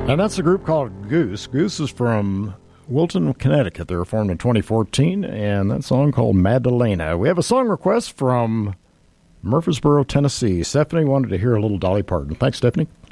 And that's a group called Goose. Goose is from Wilton, Connecticut. They were formed in 2014, and that song called Madalena. We have a song request from Murfreesboro, Tennessee. Stephanie wanted to hear a little Dolly Parton. Thanks, Stephanie.